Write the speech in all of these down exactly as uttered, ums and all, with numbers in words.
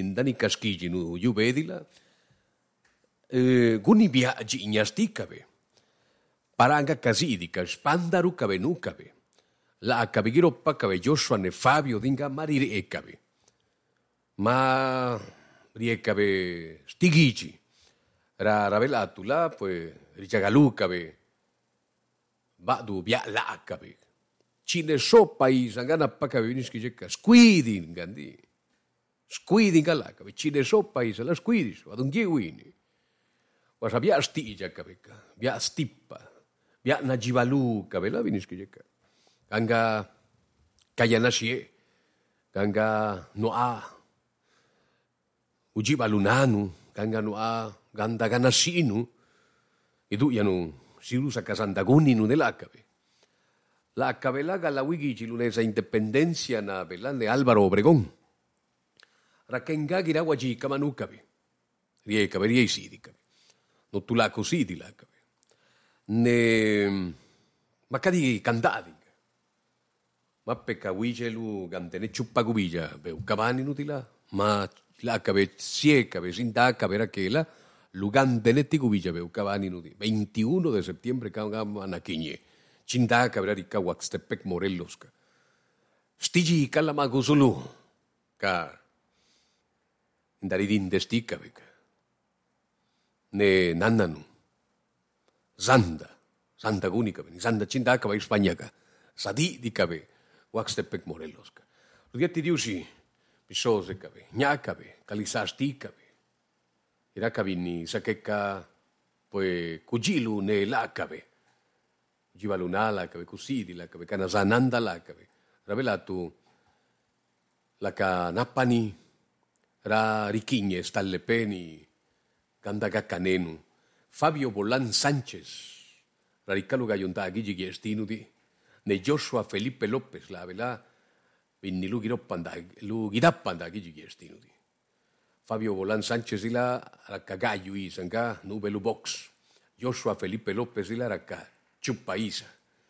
dani casquilli nu juvedila, eh, guni viaggi ignasticabe, paranga casidica, spandaru cabe nucabe, la cabe giroppa cabe Joshua ne Fabio dinga marire ecabe, ma riecabe stigigi, ra ravelatu la, pues, richagalu cabe, badu via la cabe, cine sopa i sangana pa cabe viniski jeca, squidin gandi, squidin gala cabe, cine sopa i se la squidis, adun giwini, was via stija cabe, via stippa, via najivalu cabe la viniski jeca, ganga kayanasie, ganga noa, ujibalunanu, ganga noa, ganda ganasinu, idu yanu siru sakasandaguni nu nela cabe. La cabelaga la wigi chilunesa independencia na velan de Álvaro Obregón. Rakenga girawaji kamanu cabe. Rie cabe rie sidi cabe. No tulaco sidi la cabe. Ne macadi candadi. Ma pecca wigelu gantene chuppagubilla beu cabani nutila. Ma la cabe sie cabe sinda cabe aquela lugantene tigubilla beu cabani nuti. veintiuno de septiembre cagam anaquiñe. Chinda cabrari ka Huaxtepec Morelos ka. Stigi kalamagusulu ka indaridin destika beka. Ne nananu. Zanda. Zanda gunika ben. Zanda chinda ka ba España ka. Sadi di kabe Huaxtepec Morelos ka. Rudiati diusi pisose kabe. Nya kabe. Kalisasti kabe. Ira kabini sakeka pues kujilu ne la kabe. Jivaluna la cabe cusidi la cabe canazananda la cabe ravelatu la canapani ra riquiñe stallepeni gandaga canenu Fabio Bolán Sánchez radicalu gayonta gigi gestinu di ne Joshua Felipe López la vela vinni lu giroppanda lu gidappanda gigi gestinu di Fabio Bolán Sánchez ila racagayu i sanga nubelu box Joshua Felipe López ila racca Chupaisa.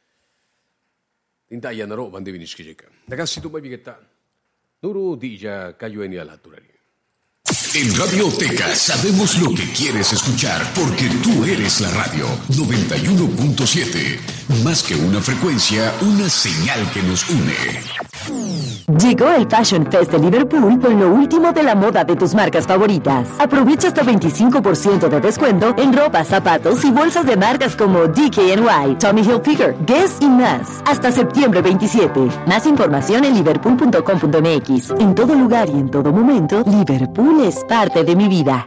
Intaya naro bande viniskijeka. Ragazzi tu mai bigetta. Nuru dija cayueni alla turari. En Radioteca sabemos lo que quieres escuchar porque tú eres la radio noventa y uno punto siete. Más que una frecuencia, una señal que nos une. Llegó el Fashion Fest de Liverpool con lo último de la moda de tus marcas favoritas. Aprovecha hasta veinticinco por ciento de descuento en ropa, zapatos y bolsas de marcas como D K N Y, Tommy Hilfiger, Guess y más. Hasta septiembre veintisiete. Más información en liverpool punto com punto m x. En todo lugar y en todo momento, Liverpool es parte de mi vida.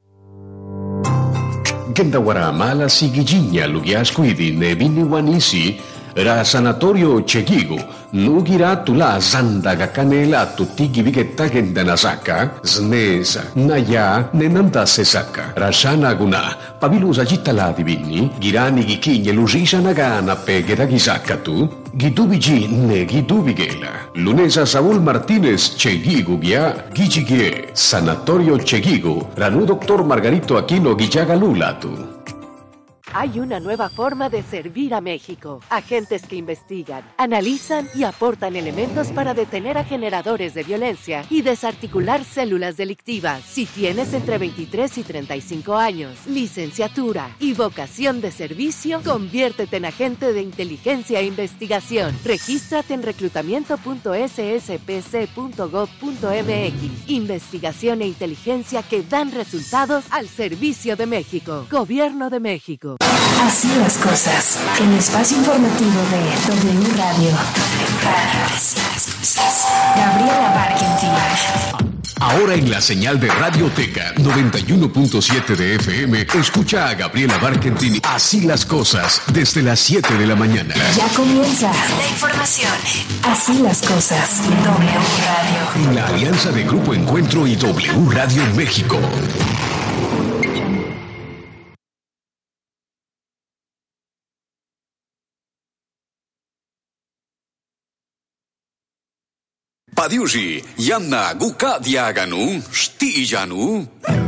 Gendawara mala sigijinya lugiasquidi ne vini wanisi ra sanatorio chegigo nugira tula zandaga canela tutigi vigetta gendanasaka znesa naya nenanda sesaka rashana guna pabilusa gittala divini girani gikinye lusisa nagana pegera gisakatu gidubigi ne gidubigela lunesa Saúl Martínez chegigo gia gichigie sanatorio chegigo ranu doctor Margarito Aquino Guillagalulatu. Hay una nueva forma de servir a México. Agentes que investigan, analizan y aportan elementos para detener a generadores de violencia y desarticular células delictivas. Si tienes entre veintitrés y treinta y cinco años, licenciatura y vocación de servicio, conviértete en agente de inteligencia e investigación. Regístrate en reclutamiento punto s s p c punto gov punto m x. Investigación e inteligencia que dan resultados al servicio de México. Gobierno de México. Así las cosas. El espacio informativo de W Radio. W Radio. Así las cosas. Gabriela Barkentin. Ahora en la señal de Radioteca noventa y uno punto siete de F M, escucha a Gabriela Barkentin Así las cosas desde las siete de la mañana. Ya comienza la información. Así las cosas. W Radio. En la alianza de Grupo Encuentro y W Radio México. Padiusi, Yanna Guka Diaganu, Stijanu.